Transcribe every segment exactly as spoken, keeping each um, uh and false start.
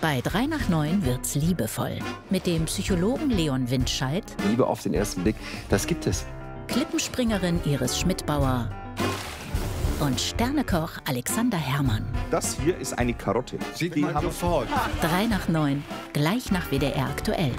Bei drei nach neun wird's liebevoll. Mit dem Psychologen Leon Windscheid, Liebe auf den ersten Blick, das gibt es. Klippenspringerin Iris Schmidbauer und Sternekoch Alexander Herrmann. Das hier ist eine Karotte. Sieht man haben sofort. drei nach neun, gleich nach W D R aktuell.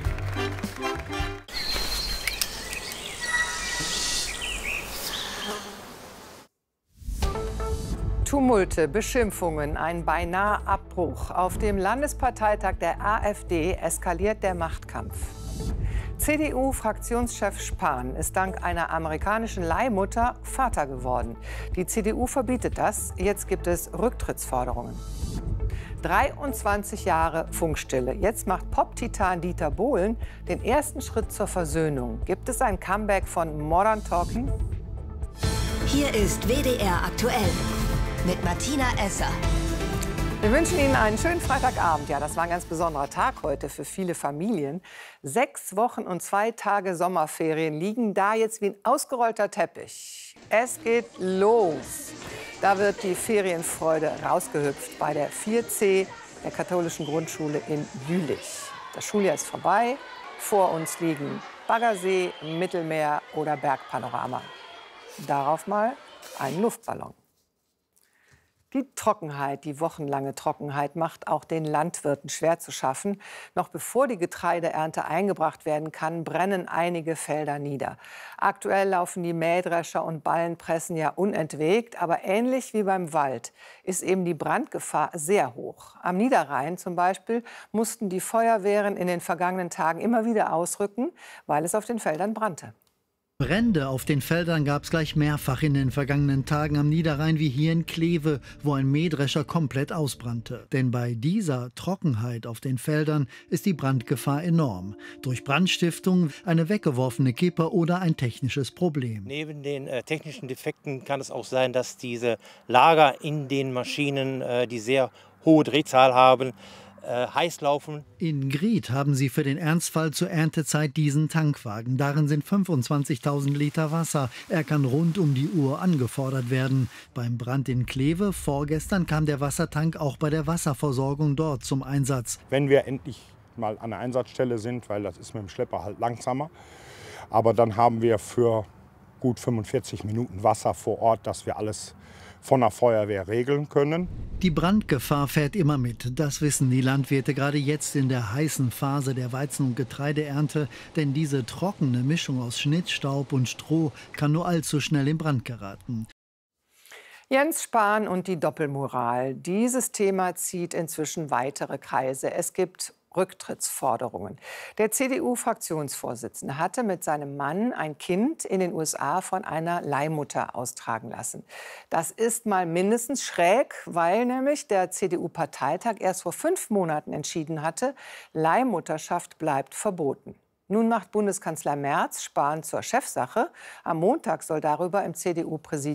Tumulte, Beschimpfungen, ein beinahe Abbruch. Auf dem Landesparteitag der AfD eskaliert der Machtkampf. C D U-Fraktionschef Spahn ist dank einer amerikanischen Leihmutter Vater geworden. Die C D U verbietet das. Jetzt gibt es Rücktrittsforderungen. dreiundzwanzig Jahre Funkstille. Jetzt macht Pop-Titan Dieter Bohlen den ersten Schritt zur Versöhnung. Gibt es ein Comeback von Modern Talking? Hier ist W D R aktuell mit Martina Esser. Wir wünschen Ihnen einen schönen Freitagabend. Ja, das war ein ganz besonderer Tag heute für viele Familien. Sechs Wochen und zwei Tage Sommerferien liegen da jetzt wie ein ausgerollter Teppich. Es geht los. Da wird die Ferienfreude rausgehüpft bei der vier C der katholischen Grundschule in Jülich. Das Schuljahr ist vorbei. Vor uns liegen Baggersee, Mittelmeer oder Bergpanorama. Darauf mal ein Luftballon. Die Trockenheit, die wochenlange Trockenheit macht auch den Landwirten schwer zu schaffen. Noch bevor die Getreideernte eingebracht werden kann, brennen einige Felder nieder. Aktuell laufen die Mähdrescher und Ballenpressen ja unentwegt. Aber ähnlich wie beim Wald ist eben die Brandgefahr sehr hoch. Am Niederrhein zum Beispiel mussten die Feuerwehren in den vergangenen Tagen immer wieder ausrücken, weil es auf den Feldern brannte. Brände auf den Feldern gab es gleich mehrfach in den vergangenen Tagen am Niederrhein, wie hier in Kleve, wo ein Mähdrescher komplett ausbrannte. Denn bei dieser Trockenheit auf den Feldern ist die Brandgefahr enorm. Durch Brandstiftung, eine weggeworfene Kippe oder ein technisches Problem. Neben den äh, technischen Defekten kann es auch sein, dass diese Lager in den Maschinen, äh, die sehr hohe Drehzahl haben, heiß laufen. In Grieth haben sie für den Ernstfall zur Erntezeit diesen Tankwagen. Darin sind fünfundzwanzigtausend Liter Wasser. Er kann rund um die Uhr angefordert werden. Beim Brand in Kleve vorgestern kam der Wassertank auch bei der Wasserversorgung dort zum Einsatz. Wenn wir endlich mal an der Einsatzstelle sind, weil das ist mit dem Schlepper halt langsamer. Aber dann haben wir für gut fünfundvierzig Minuten Wasser vor Ort, dass wir alles von der Feuerwehr regeln können. Die Brandgefahr fährt immer mit. Das wissen die Landwirte gerade jetzt in der heißen Phase der Weizen- und Getreideernte. Denn diese trockene Mischung aus Schnittstaub und Stroh kann nur allzu schnell in Brand geraten. Jens Spahn und die Doppelmoral. Dieses Thema zieht inzwischen weitere Kreise. Es gibt Rücktrittsforderungen. Der C D U-Fraktionsvorsitzende hatte mit seinem Mann ein Kind in den U S A von einer Leihmutter austragen lassen. Das ist mal mindestens schräg, weil nämlich der C D U-Parteitag erst vor fünf Monaten entschieden hatte, Leihmutterschaft bleibt verboten. Nun macht Bundeskanzler Merz Spahn zur Chefsache. Am Montag soll darüber im C D U-Präsidium